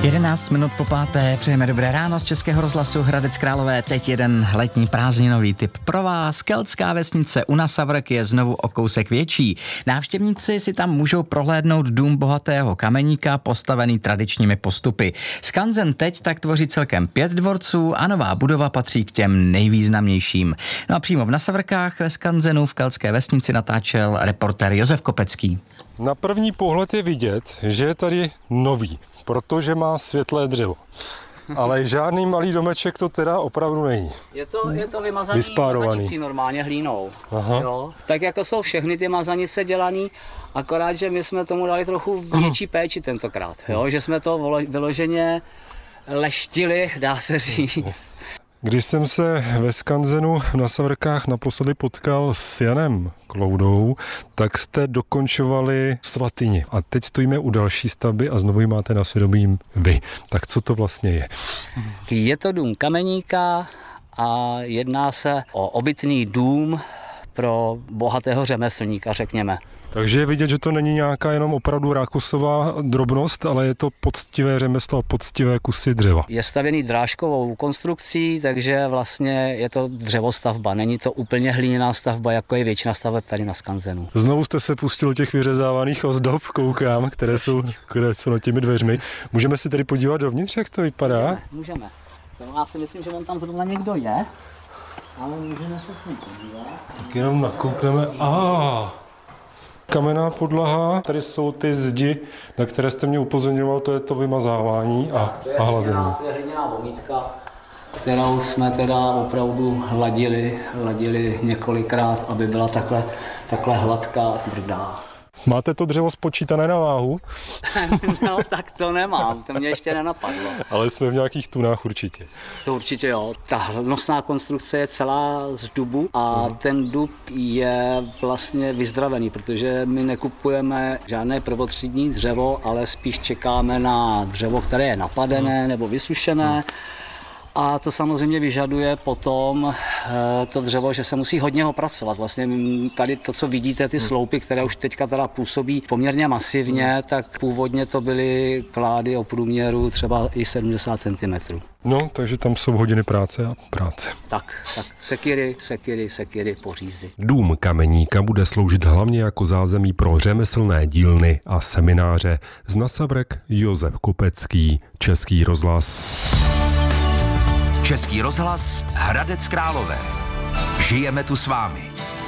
11 minut po páté, přejeme dobré ráno z Českého rozhlasu Hradec Králové. Teď jeden letní prázdninový tip pro vás. Keltská vesnice u Nasavrk je znovu o kousek větší. Návštěvníci si tam můžou prohlédnout dům bohatého kameníka postavený tradičními postupy. Skanzen teď tak tvoří celkem 5 dvorců a nová budova patří k těm nejvýznamnějším. No a přímo v Nasavrkách ve Skanzenu v Keltské vesnici natáčel reportér Josef Kopecký. Na první pohled je vidět, že je tady nový, protože má světlé dřevo. Ale žádný malý domeček to teda opravdu není. Je to vymazaný mazanicí normálně hlínou. Jo? Tak jako jsou všechny ty mazanice dělaný, akorát, že my jsme tomu dali trochu větší péči tentokrát. Jo? Že jsme to vyloženě leštili, dá se říct. Když jsem se ve Skanzenu v Nasavrkách naposledy potkal s Janem Kloudou, tak jste dokončovali svatyni. A teď stojíme u další stavby a znovu ji máte na svědomí vy. Tak co to vlastně je? Je to dům kameníka a jedná se o obytný dům pro bohatého řemeslníka, řekněme. Takže je vidět, že to není nějaká jenom opravdu rákosová drobnost, ale je to poctivé řemeslo a poctivé kusy dřeva. Je stavěný drážkovou konstrukcí, takže vlastně je to dřevostavba. Není to úplně hliněná stavba, jako je většina staveb tady na Skanzenu. Znovu jste se pustil do těch vyřezávaných ozdob, koukám, které jsou nad těmi dveřmi. Můžeme se tedy podívat dovnitř, jak to vypadá? Můžeme. Já si myslím, že on tam zrovna někdo je. Ale můžeme se s ním podívat. Tak jenom nakoukneme. Kamenná podlaha, tady jsou ty zdi, na které jste mě upozorňoval, to je to vymazávání a hlazení. To je hliněná vomítka, kterou jsme teda opravdu ladili několikrát, aby byla takhle hladká a tvrdá. Máte to dřevo spočítané na váhu? No tak to nemám, to mě ještě nenapadlo. Ale jsme v nějakých tunách určitě. To určitě jo. Ta nosná konstrukce je celá z dubu a ten dub je vlastně vyzdravený, protože my nekupujeme žádné prvotřídní dřevo, ale spíš čekáme na dřevo, které je napadené nebo vysušené. A to samozřejmě vyžaduje potom to dřevo, že se musí hodně opracovat. Vlastně tady to, co vidíte, ty sloupy, které už teďka teda působí poměrně masivně, tak původně to byly klády o průměru třeba i 70 cm. No, takže tam jsou hodiny práce a práce. Tak, sekiry, pořízy. Dům kameníka bude sloužit hlavně jako zázemí pro řemeslné dílny a semináře. Z Nasavrek Josef Kopecký, Český rozhlas. Český rozhlas Hradec Králové. Žijeme tu s vámi.